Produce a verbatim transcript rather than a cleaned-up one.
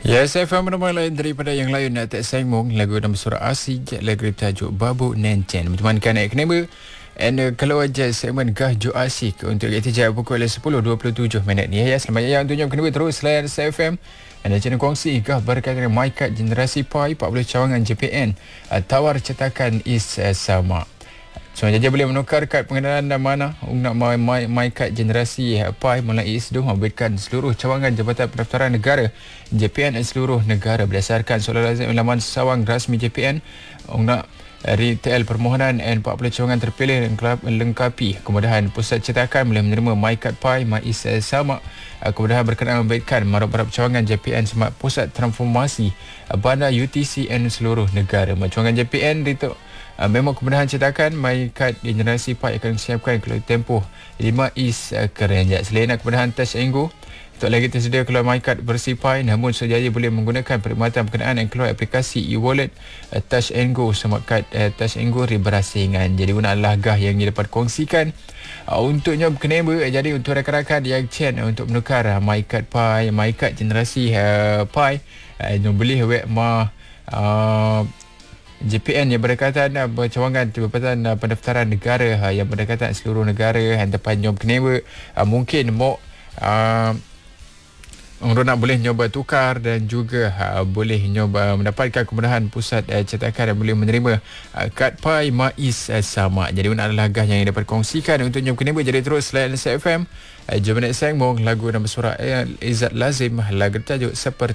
Ya, saya faham nama lain daripada yang lain nak tak sengmong lagu nama surah Asij lagu tajuk Babu Nencen. Bertemankan naik kenapa? And uh, kalau aja segmen Gah Jo Asik untuk kita pukul sepuluh dua puluh tujuh minit ni ya. Selamat ya untuk nyom kenapa terus layan S F M. Anda channel kongsi Gah berkaitan dengan MyCard generasi Pi empat puluh cawangan J P N uh, tawar cetakan is uh, sama. So, jadi boleh menukar kad pengenalan dan mana nak my, my, my card generasi Pi mulai isdu memberikan seluruh cawangan Jabatan Pendaftaran Negara J P N seluruh negara berdasarkan soalan lazim laman sawang rasmi J P N nak retail permohonan and empat puluh cawangan terpilih lengkapi kemudahan pusat cetakan boleh menerima My Card Pi MyIS sama kemudahan berkenaan memberikan marab-marab cawangan J P N semat pusat transformasi bandar U T C N seluruh negara. Cawangan J P N itu Uh, memang kemudahan cetakan MyCard generasi Pi akan disiapkan kalau tempoh lima is uh, kerenjak. Selain kemudahan touch and go, tak lagi tersedia keluar MyCard versi Pi, namun sejaya boleh menggunakan perkhidmatan berkenaan yang keluar aplikasi e-wallet uh, touch and go smart card uh, touch and go berasingan. Jadi guna adalah Gah yang dapat kongsikan uh, untuknya kenapa. Jadi untuk rakan-rakan yang chen uh, untuk menukar uh, MyCard Pi, MyCard generasi uh, Pi, uh, boleh web ma uh, J P N yang berdekatan uh, bercawangan Jabatan uh, Pendaftaran Negara uh, yang berdekatan seluruh negara yang depan nyom kenapa uh, mungkin mau uh, orang nak boleh nyoba tukar dan juga uh, boleh nyoba mendapatkan kemudahan pusat uh, cetakan dan boleh menerima uh, kad Pi MyIS uh, sama. Jadi mana adalah Gah yang dapat kongsikan untuk nyom kenapa. Jadi terus layan S F M. uh, Jom nak sengmong lagu nama surah uh, Izzat Lazim lagu tajuk Seperti